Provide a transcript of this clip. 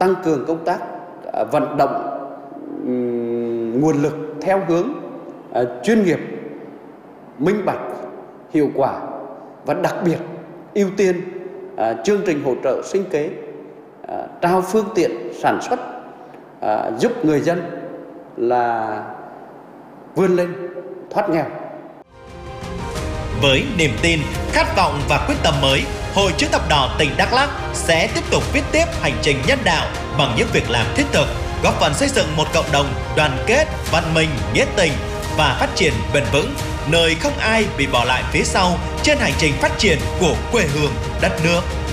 tăng cường công tác vận động nguồn lực theo hướng chuyên nghiệp, minh bạch, hiệu quả, và đặc biệt ưu tiên chương trình hỗ trợ sinh kế, trao phương tiện sản xuất, giúp người dân là vươn lên thoát nghèo. Với niềm tin, khát vọng và quyết tâm mới, Hội Chữ thập đỏ tỉnh Đắk Lắk sẽ tiếp tục viết tiếp hành trình nhân đạo bằng những việc làm thiết thực, góp phần xây dựng một cộng đồng đoàn kết, văn minh, nghĩa tình và phát triển bền vững, nơi không ai bị bỏ lại phía sau trên hành trình phát triển của quê hương đất nước.